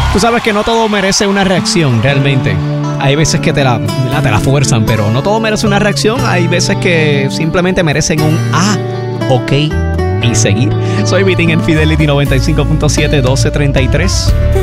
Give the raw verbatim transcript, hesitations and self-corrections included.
Tú sabes que no todo merece una reacción, realmente. Hay veces que te la, te la fuerzan, pero no todo merece una reacción. Hay veces que simplemente merecen un ah, ok y seguir. Soy Vitín en Fidelity noventa y cinco punto siete, doce treinta y tres.